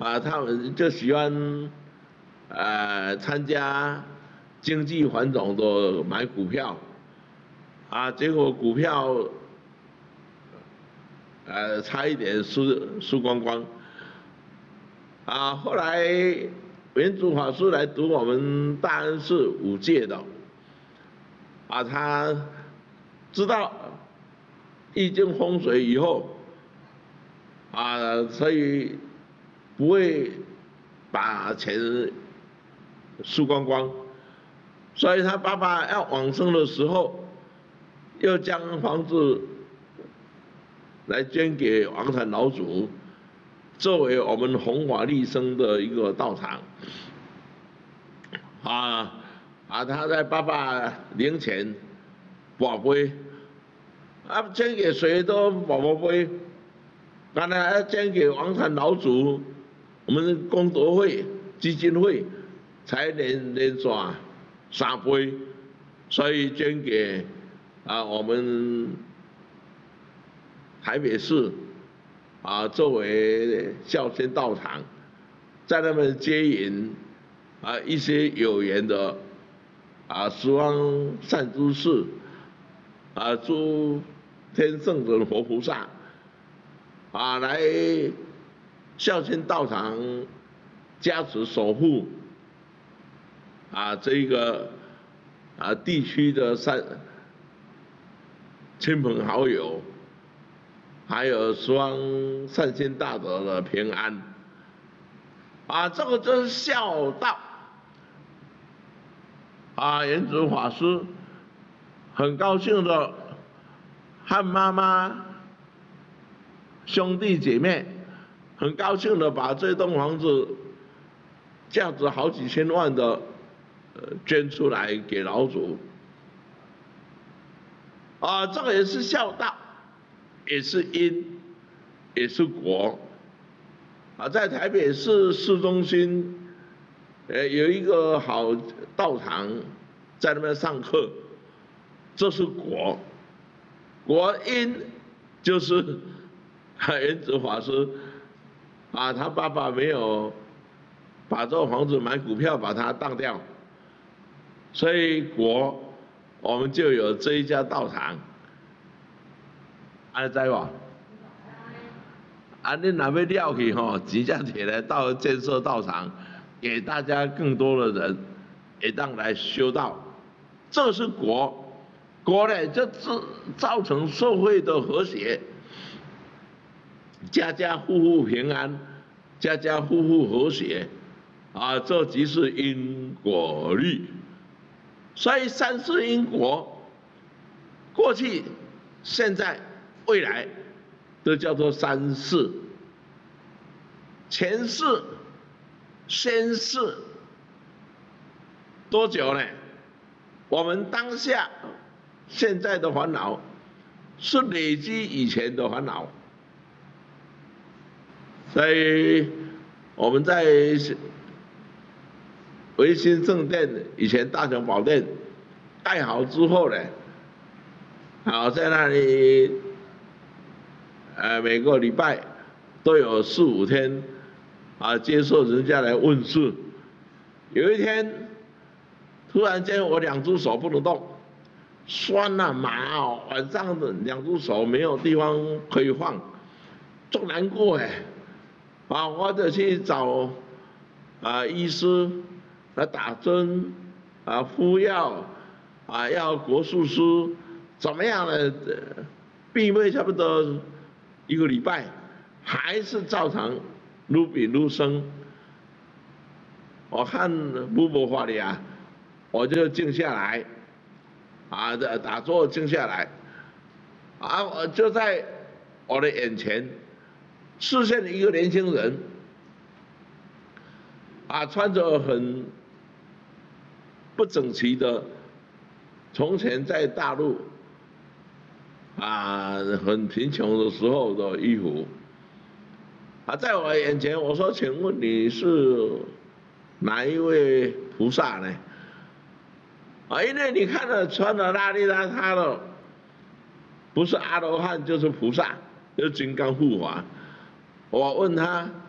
他们就喜欢参加经济繁荣的买股票，结果股票差一点输光光，后来原主法师来读我们大安寺5届的，他知道易经风水以后，所以不会把钱输光光，所以他爸爸要往生的时候，又将房子来捐给王禅老祖，作为我们弘法利生的一个道场。他在爸爸灵前跋杯，捐给谁都跋不杯。当然要捐给王禅老祖，我们功德会基金会才连刷3杯，所以捐给我们台北市作为孝心道场，在那边接引一些有缘的十方善知识诸天圣人活菩萨来孝心道场加持守护这一个地区的亲朋好友，还有十方善心大德的平安这个就是孝道圆祖法师很高兴的和妈妈兄弟姐妹很高兴的把这栋房子价值好几千万的捐出来给老祖这个也是孝道，也是因，也是果在台北市市中心有一个好道场，在那边上课，这是果，果因就是圆祖法师他爸爸没有把这个房子买股票把它当掉，所以果我们就有这一家道场，知无？你若要了去钱才摕来到建设道场，给大家更多的人会当来修道，这是果，果呢就造成社会的和谐，家家户户平安，家家户户和谐这即是因果律。所以三世因果，过去、现在、未来，都叫做三世。前世、先世，多久呢？我们当下现在的烦恼，是累积以前的烦恼。所以我们在维新圣殿以前大雄宝殿盖好之后呢，在那里每个礼拜都有4、5天接受人家来问事。有一天突然间我2只手不能动，酸麻晚上的2只手没有地方可以放，真难过我就去找医师来打针敷药要国术师怎么样呢？闭会差不多1个礼拜，还是照常愈病愈生。我看无法的我就静下来打坐静下来我就在我的眼前出现了一个年轻人穿着很不整齐的从前在大陆很贫穷的时候的衣服在我眼前我说请问你是哪一位菩萨呢？因为你看了穿的邋里邋遢的，不是阿罗汉就是菩萨，就是金刚护法。我问他